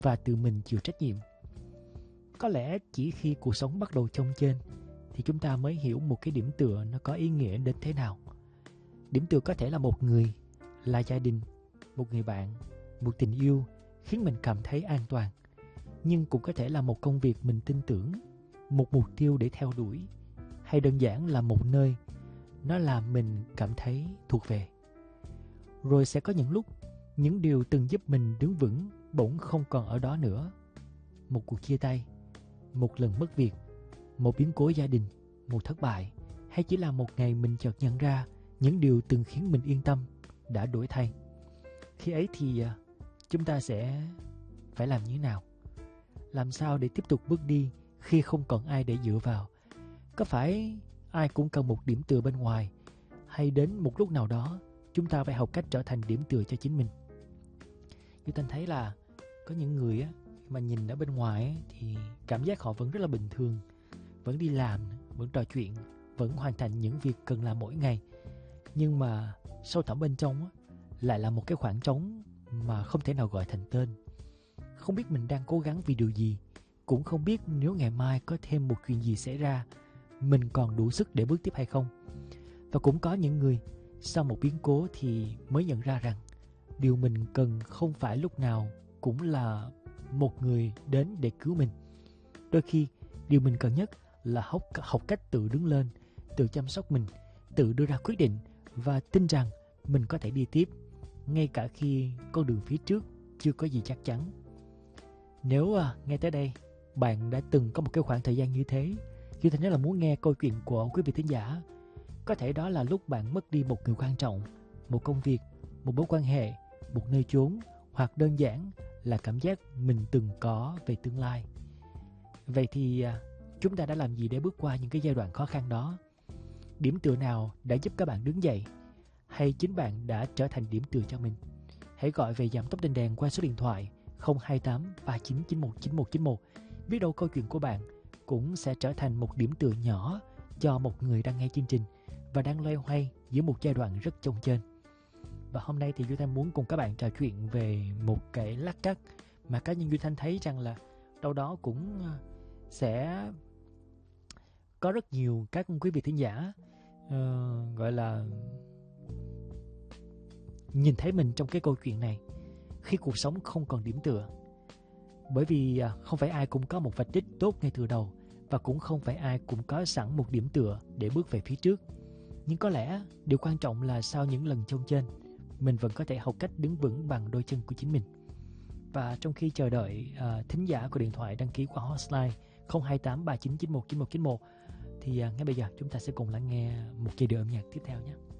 và tự mình chịu trách nhiệm. Có lẽ chỉ khi cuộc sống bắt đầu chông chênh thì chúng ta mới hiểu một cái điểm tựa nó có ý nghĩa đến thế nào. Điểm tựa có thể là một người, là gia đình, một người bạn, một tình yêu khiến mình cảm thấy an toàn. Nhưng cũng có thể là một công việc mình tin tưởng, một mục tiêu để theo đuổi, hay đơn giản là một nơi nó làm mình cảm thấy thuộc về. Rồi sẽ có những lúc những điều từng giúp mình đứng vững bỗng không còn ở đó nữa. Một cuộc chia tay, một lần mất việc, một biến cố gia đình, một thất bại, hay chỉ là một ngày mình chợt nhận ra những điều từng khiến mình yên tâm đã đổi thay. Khi ấy thì chúng ta sẽ phải làm như thế nào? Làm sao để tiếp tục bước đi khi không còn ai để dựa vào? Có phải ai cũng cần một điểm tựa bên ngoài, hay đến một lúc nào đó chúng ta phải học cách trở thành điểm tựa cho chính mình? Như Thanh thấy là có những người mà nhìn ở bên ngoài thì cảm giác họ vẫn rất là bình thường, vẫn đi làm, vẫn trò chuyện, vẫn hoàn thành những việc cần làm mỗi ngày. Nhưng mà sâu thẳm bên trong lại là một cái khoảng trống mà không thể nào gọi thành tên. Không biết mình đang cố gắng vì điều gì, cũng không biết nếu ngày mai có thêm một chuyện gì xảy ra, mình còn đủ sức để bước tiếp hay không. Và cũng có những người sau một biến cố thì mới nhận ra rằng điều mình cần không phải lúc nào cũng là một người đến để cứu mình. Đôi khi điều mình cần nhất là học cách tự đứng lên, tự chăm sóc mình, tự đưa ra quyết định và tin rằng mình có thể đi tiếp, ngay cả khi con đường phía trước chưa có gì chắc chắn. Nếu nghe tới đây bạn đã từng có một cái khoảng thời gian như thế, Duy Thành rất là muốn nghe câu chuyện của quý vị thính giả. Có thể đó là lúc bạn mất đi một người quan trọng, một công việc, một mối quan hệ, một nơi chốn, hoặc đơn giản là cảm giác mình từng có về tương lai. Vậy thì chúng ta đã làm gì để bước qua những cái giai đoạn khó khăn đó? Điểm tựa nào đã giúp các bạn đứng dậy? Hay chính bạn đã trở thành điểm tựa cho mình? Hãy gọi về Giảm Tốc Đèn Đèn qua số điện thoại 028 3991 9191. Biết đâu câu chuyện của bạn cũng sẽ trở thành một điểm tựa nhỏ cho một người đang nghe chương trình và đang loay hoay giữa một giai đoạn rất chông chênh. Và hôm nay thì Duy Thanh muốn cùng các bạn trò chuyện về một cái lát cắt mà cá nhân Duy Thanh thấy rằng là đâu đó cũng sẽ có rất nhiều các quý vị thính giả gọi là nhìn thấy mình trong cái câu chuyện này khi cuộc sống không còn điểm tựa. Bởi vì không phải ai cũng có một vạch đích tốt ngay từ đầu, và cũng không phải ai cũng có sẵn một điểm tựa để bước về phía trước. Nhưng có lẽ điều quan trọng là sau những lần chông chênh, mình vẫn có thể học cách đứng vững bằng đôi chân của chính mình. Và trong khi chờ đợi thính giả của điện thoại đăng ký qua hotline 028 3991 9191 thì ngay bây giờ chúng ta sẽ cùng lắng nghe một giai điệu âm nhạc tiếp theo nhé.